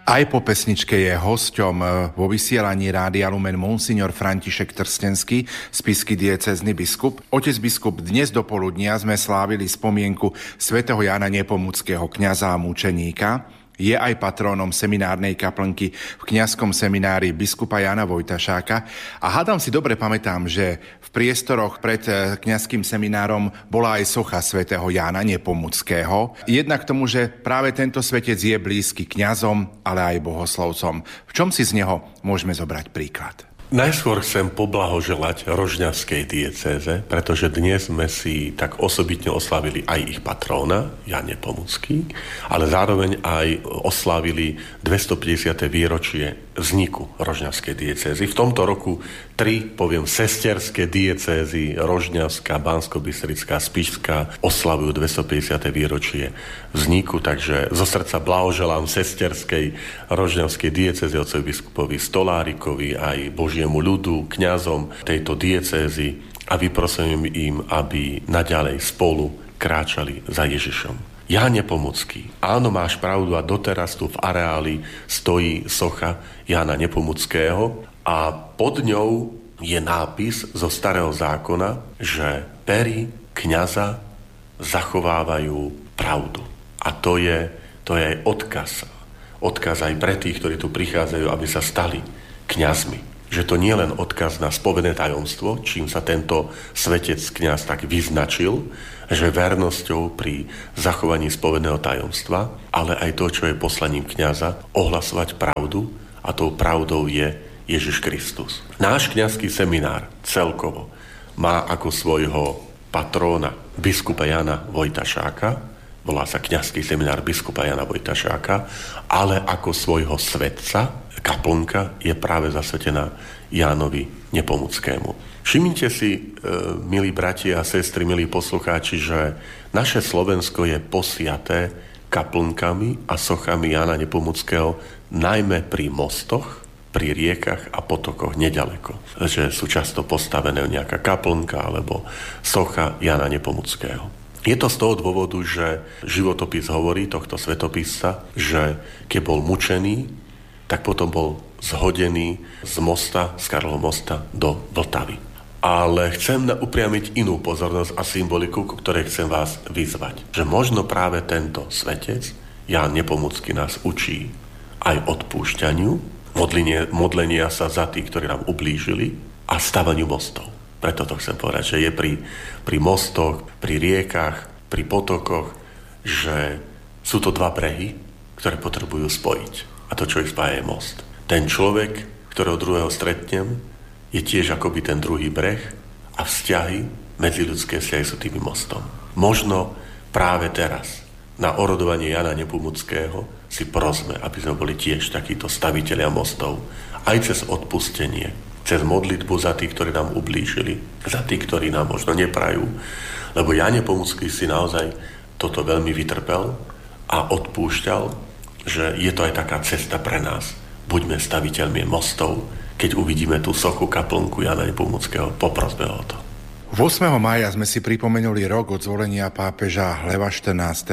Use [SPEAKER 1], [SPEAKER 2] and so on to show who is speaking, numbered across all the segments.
[SPEAKER 1] Aj po pesničke je hosťom vo vysielaní Rádia Lumen monsignor František Trstenský, spišský diecézny biskup. Otec biskup, dnes do poludnia sme slávili spomienku svätého Jána Nepomuckého, kňaza a mučeníka. Je aj patrónom seminárnej kaplnky v kňazskom seminári biskupa Jána Vojtašáka. A hádam si dobre pamätám, že v priestoroch pred kňazským seminárom bola aj socha svätého Jána Nepomuckého. Jednak tomu, že práve tento svetec je blízky kňazom, ale aj bohoslovcom. V čom si z neho môžeme zobrať príklad?
[SPEAKER 2] Najskôr chcem poblahoželať rožňavskej diecéze, pretože dnes sme si tak osobitne oslavili aj ich patróna, Ján Nepomucký, ale zároveň aj oslavili 250. výročie vzniku rožňavskej diecézy. V tomto roku 3, sesterské diecézy Rožňavská, Banskobystrická, Spišská oslavujú 250. výročie vzniku, takže zo srdca blahoželám sesterskej rožňavskej diecézy otcovi biskupovi Stolárikovi aj Božiemu ľudu, kňazom tejto diecézy a vyprosujem im, aby naďalej spolu kráčali za Ježišom. Ján Nepomucký. Áno, máš pravdu a doteraz tu v areáli stojí socha Jána Nepomuckého a pod ňou je nápis zo Starého zákona, že pery kňaza zachovávajú pravdu. A to je aj odkaz. Odkaz aj pre tých, ktorí tu prichádzajú, aby sa stali kňazmi. Že to nie len odkaz na spovedné tajomstvo, čím sa tento svetec kňaz tak vyznačil, že vernosťou pri zachovaní spovedného tajomstva, ale aj to, čo je poslaním kňaza, ohlasovať pravdu, a tou pravdou je Ježiš Kristus. Náš kňazský seminár celkovo má ako svojho patróna biskupa Jána Vojtašáka, volá sa kňazský seminár biskupa Jána Vojtašáka, ale ako svojho svetca, kaplnka je práve zasvetená Jánovi Nepomuckému. Všimnite si, milí bratia a sestry, milí poslucháči, že naše Slovensko je posiaté kaplnkami a sochami Jána Nepomuckého, najmä pri mostoch, pri riekach a potokoch nedaleko. Že sú často postavené nejaká kaplnka alebo socha Jána Nepomuckého. Je to z toho dôvodu, že životopis hovorí tohto svetopisca, že keď bol mučený, tak potom bol zhodený z mosta, z Karlovho mosta do Vltavy. Ale chcem upriamiť inú pozornosť a symboliku, ku ktorej chcem vás vyzvať. Že možno práve tento svetec, Ján Nepomucký, nás učí aj odpúšťaniu, modlenia sa za tých, ktorí nám ublížili, a stavaniu mostov. Preto to chcem povedať, že je pri mostoch, pri riekach, pri potokoch, že sú to dva brehy, ktoré potrebujú spojiť. A to, čo ich spája, je most. Ten človek, ktorého druhého stretnem, je tiež akoby ten druhý breh a vzťahy, medziľudské vzťahy sú tým mostom. Možno práve teraz, na orodovanie Jána Nepomuckého, si prosme, aby sme boli tiež takíto stavitelia mostov, aj cez odpustenie, cez modlitbu za tých, ktorí nám ublížili, za tých, ktorí nám možno neprajú, lebo Ján Nepomucký si naozaj toto veľmi vytrpel a odpúšťal, že je to aj taká cesta pre nás. Buďme staviteľmi mostov. Keď uvidíme tú sochu kaplnku Jána Nepomuckého, poprosme o to.
[SPEAKER 1] 8. mája sme si pripomenuli rok od zvolenia pápeža Leva XIV.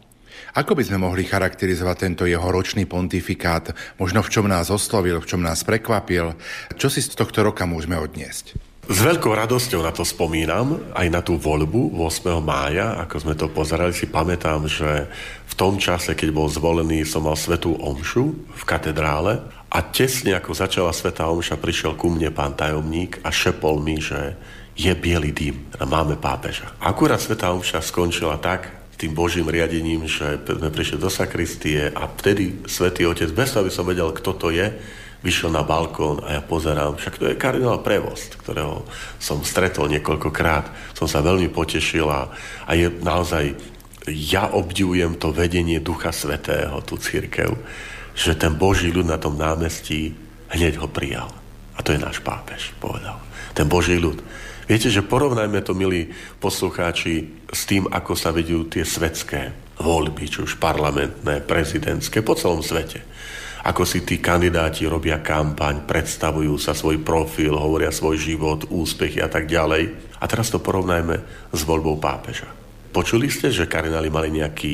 [SPEAKER 1] Ako by sme mohli charakterizovať tento jeho ročný pontifikát? Možno v čom nás oslovil, v čom nás prekvapil? Čo si z tohto roka môžeme odniesť?
[SPEAKER 2] S veľkou radosťou na to spomínam, aj na tú voľbu 8. mája, ako sme to pozerali, si pamätám, že v tom čase, keď bol zvolený, som mal svätú omšu v katedrále a tesne ako začala svätá omša, prišiel ku mne pán tajomník a šepol mi, že je biely dým, máme pápeža. Akurát svätá omša skončila tak, tým Božím riadením, že sme prišli do sakristie a vtedy svätý otec, bez toho, aby som vedel, kto to je, vyšiel na balkón a ja pozerám, však to je kardinál Prevost, ktorého som stretol niekoľkokrát. Som sa veľmi potešil a je naozaj, ja obdivujem to vedenie Ducha Svätého, tú cirkev, že ten Boží ľud na tom námestí hneď ho prijal. A to je náš pápež, povedal. Ten Boží ľud. Viete, že porovnajme to, milí poslucháči, s tým, ako sa vedú tie svetské voľby, či už parlamentné, prezidentské, po celom svete. Ako si tí kandidáti robia kampaň, predstavujú sa svoj profil, hovoria svoj život, úspechy a tak ďalej. A teraz to porovnajme s voľbou pápeža. Počuli ste, že kardináli mali nejaký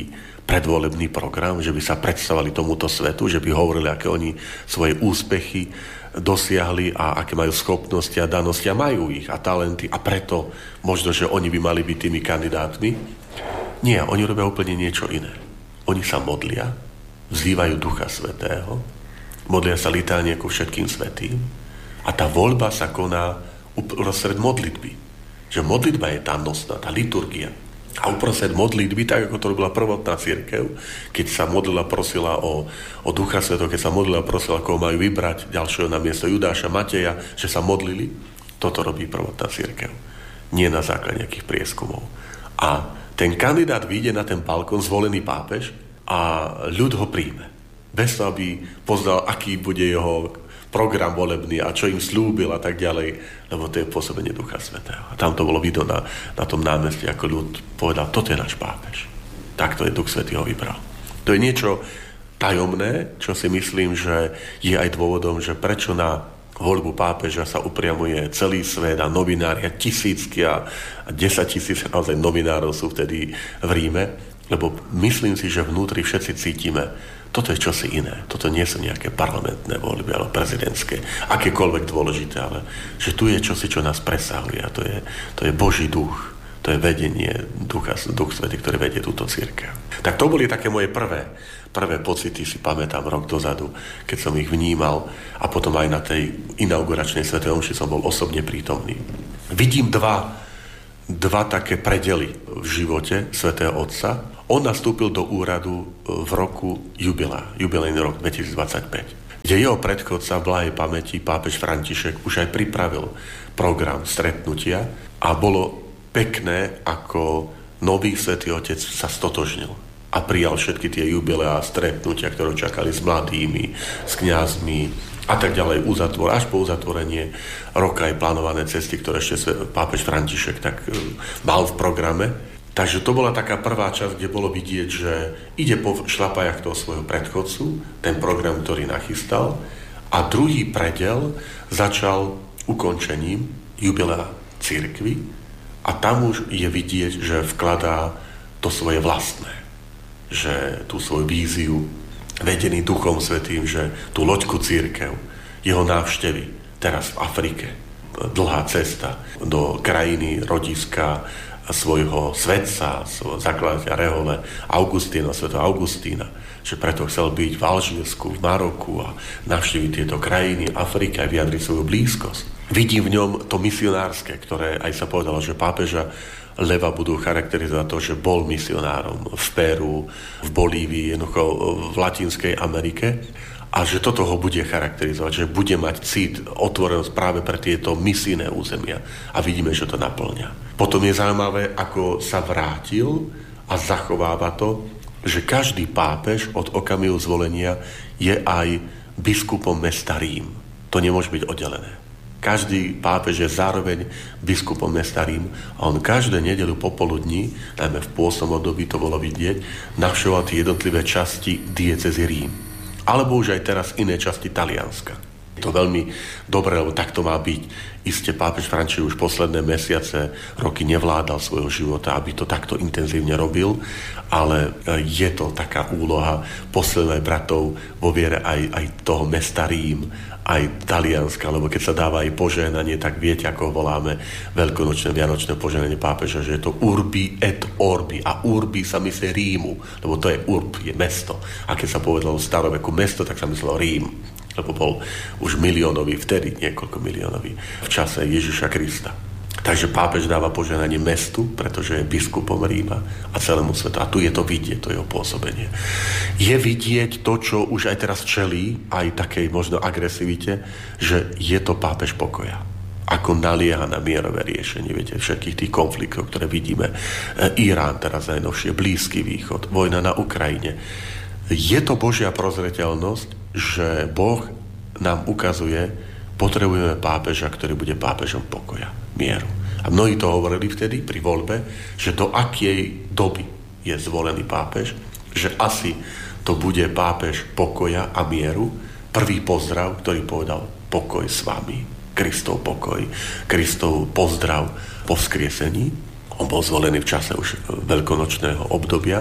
[SPEAKER 2] predvolebný program, že by sa predstavovali tomuto svetu, že by hovorili, aké oni svoje úspechy dosiahli a aké majú schopnosti a danosti a majú ich a talenty a preto možno, že oni by mali byť tými kandidátmi. Nie, oni robia úplne niečo iné. Oni sa modlia, vzývajú Ducha Svätého, modlia sa litánie ku všetkým svätým a tá voľba sa koná uprostred modlitby. Že modlitba je tá nosná, tá liturgia. A uprostred modlitby, tak ako to robila prvotná cirkev, keď sa modlila, prosila o Ducha Svätého, keď sa modlila, prosila, koho majú vybrať ďalšieho na miesto Judáša, Mateja, že sa modlili, toto robí prvotná cirkev. Nie na základe nejakých prieskumov. A ten kandidát vyjde na ten balkón, zvolený pápež, a ľud ho príjme. Bez toho, aby poznal, aký bude jeho program volebný a čo im slúbil a tak ďalej, lebo to je pôsobenie Ducha Svätého. A tam to bolo vidno na tom námestí, ako ľud povedal, toto je náš pápež. Takto je Duch Svätý ho vybral. To je niečo tajomné, čo si myslím, že je aj dôvodom, že prečo na voľbu pápeža sa upriamuje celý svet a novinári a tisícky a 10 000 naozaj novinárov sú vtedy v Ríme, lebo myslím si, že vnútri všetci cítime, toto je čosi iné. Toto nie sú nejaké parlamentné voľby alebo prezidentské, akékoľvek dôležité, ale že tu je čosi, čo nás presahuje a to je Boží duch, to je vedenie Duch Svätý, ktorý vedie túto cirkev. Tak to boli také moje prvé pocity, si pamätám rok dozadu, keď som ich vnímal a potom aj na tej inauguračnej svätej omši som bol osobne prítomný. Vidím dva také predely v živote svätého Otca. On nastúpil do úradu v roku jubilejný rok 2025, kde jeho predchodca v blahej pamäti pápež František už aj pripravil program stretnutia a bolo pekné, ako nový svätý Otec sa stotožnil a prijal všetky tie jubileá, stretnutia, ktoré čakali s mladými, s kňazmi a tak ďalej, až po uzatvorenie roka aj plánované cesty, ktoré ešte pápež František tak mal v programe. Takže to bola taká prvá časť, kde bolo vidieť, že ide po šlapajach toho svojho predchodcu, ten program, ktorý nachystal, a druhý predel začal ukončením jubilea cirkvi a tam už je vidieť, že vkladá to svoje vlastné, že tú svoju víziu, vedený Duchom Svätým, že tú loďku cirkev, jeho návštevy teraz v Afrike, dlhá cesta do krajiny rodiska svojho svetca, zakladateľa rehole Augustína, svätého Augustína, že preto chcel byť v Alžírsku, v Maroku a navštíviť tieto krajiny, Afriky a vyjadriť svoju blízkosť. Vidím v ňom to misionárske, ktoré aj sa povedalo, že pápeža Leva budú charakterizovať to, že bol misionárom v Peru, v Bolívii, jednoducho v Latinskej Amerike a že toto ho bude charakterizovať, že bude mať cít, otvorenosť práve pre tieto misijné územia a vidíme, že to naplňa. Potom je zaujímavé, ako sa vrátil a zachováva to, že každý pápež od okamihu zvolenia je aj biskupom mesta Rím. To nemôže byť oddelené. Každý pápež je zároveň biskupom mesta Rím a on každé nedeľu popoludní, najmä v pôstnom období to bolo vidieť, navštevoval tie jednotlivé časti diecézy Rím. Alebo už aj teraz iné časti Talianska. Je to veľmi dobré, lebo tak to má byť. Isté pápež František už posledné mesiace, roky nevládal svojho života, aby to takto intenzívne robil, ale je to taká úloha posledných bratov vo viere aj toho mesta Rím, aj Talianska, lebo keď sa dáva aj požehnanie, tak viete, ako voláme veľkonočné, vianočné požehnanie pápeža, že je to urbi et orbi. A urbi sa myslí Rímu, lebo to je urb, je mesto. A keď sa povedalo v staroveku mesto, tak sa myslelo Rím, lebo bol už miliónový, vtedy niekoľko miliónový, v čase Ježiša Krista. Takže pápež dáva požehnanie mestu, pretože je biskupom Ríma a celému svetu. A tu je to vidieť, to jeho pôsobenie. Je vidieť to, čo už aj teraz čelí, aj takej možno agresivite, že je to pápež pokoja. Ako nalieha na mierové riešenie, viete, všetkých tých konfliktov, ktoré vidíme. Irán teraz najnovšie, Blízky východ, vojna na Ukrajine. Je to Božia prozreteľnosť, že Boh nám ukazuje, potrebujeme pápeža, ktorý bude pápežom pokoja, mieru. A mnohí to hovorili vtedy pri voľbe, že do akej doby je zvolený pápež, že asi to bude pápež pokoja a mieru. Prvý pozdrav, ktorý povedal pokoj s vami, Kristov pokoj, Kristov pozdrav po vzkriesení. On bol zvolený v čase už veľkonočného obdobia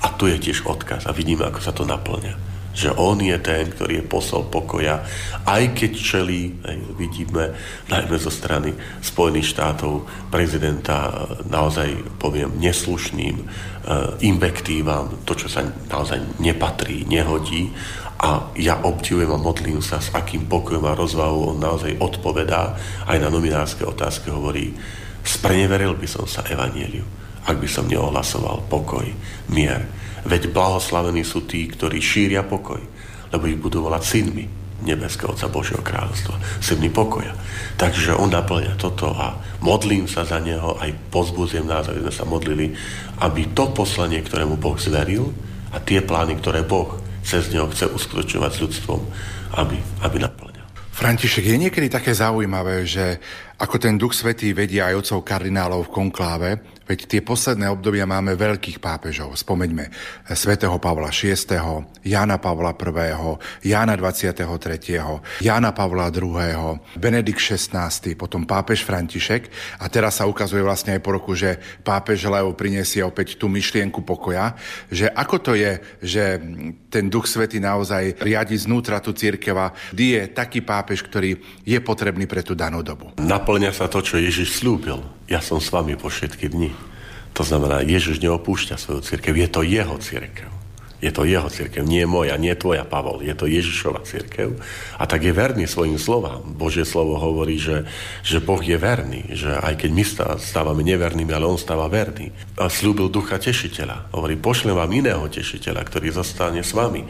[SPEAKER 2] A tu je tiež odkaz a vidíme, ako sa to naplňa. Že on je ten, ktorý je posol pokoja, aj keď čelí, vidíme, najmä zo strany Spojených štátov, prezidenta naozaj, poviem, neslušným invektívam, to, čo sa naozaj nepatrí, nehodí. A ja obdivujem a modlím sa, s akým pokojom a rozvahou on naozaj odpovedá. Aj na nominárske otázky hovorí, spreneveril by som sa evanjeliu, ak by som neohlasoval pokoj, mier. Veď blahoslavení sú tí, ktorí šíria pokoj, lebo ich budú volať synmi nebeského Otca Božieho kráľovstva, synmi pokoja. Takže on naplňa toto a modlím sa za neho, aj povzbudzujem nás, aby sme sa modlili, aby to poslanie, ktorému Boh zveril a tie plány, ktoré Boh cez neho chce uskutočňovať s ľudstvom, aby naplňal.
[SPEAKER 1] František, je niekedy také zaujímavé, že ako ten Duch Svätý vedia aj otcov kardinálov v konkláve, veď tie posledné obdobia máme veľkých pápežov. Spomeňme svätého Pavla VI, Jána Pavla I, Jána 23., Jána Pavla II., Benedikt XVI, potom pápež František a teraz sa ukazuje vlastne aj po roku, že pápež Leo prinesie opäť tú myšlienku pokoja, že ako to je, že ten Duch Svätý naozaj riadi znútra tú cirkev a kdy je taký pápež, ktorý je potrebný pre tú danú dobu.
[SPEAKER 2] Naplňa sa to, čo Ježiš slúbil. Ja som s vami po všetky dni. To znamená, Ježiš neopúšťa svoju cirkev. Je to jeho cirkev. Je to jeho cirkev. Nie moja, nie tvoja, Pavol. Je to Ježišova cirkev. A tak je verný svojim slovám. Božie slovo hovorí, že Boh je verný. Že aj keď my stávame nevernými, ale on stáva verný. A slúbil Ducha Tešiteľa. Hovorí, pošlem vám iného Tešiteľa, ktorý zostane s vami.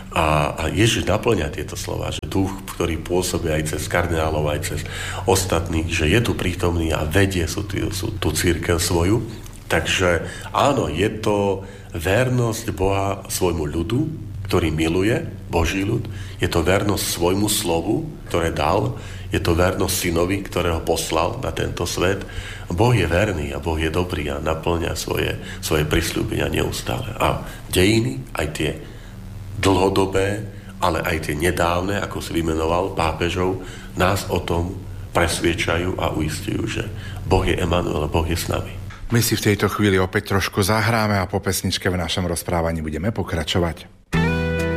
[SPEAKER 2] A Ježiš naplňa tieto slova, že duch, ktorý pôsobí aj cez kardinálov, aj cez ostatných, že je tu prítomný a vedie tú cirkev svoju. Takže áno, je to vernosť Boha svojmu ľudu, ktorý miluje Boží ľud. Je to vernosť svojmu slovu, ktoré dal. Je to vernosť synovi, ktorého poslal na tento svet. Boh je verný a Boh je dobrý a naplňa svoje prisľúbenia neustále. A dejiny, aj tie dlhodobé, ale aj tie nedávne, ako si vymenoval pápežov, nás o tom presviečajú a uistujú, že Boh je Emanuel, Boh je s nami.
[SPEAKER 1] My si v tejto chvíli opäť trošku zahráme a po pesničke v našom rozprávaní budeme pokračovať.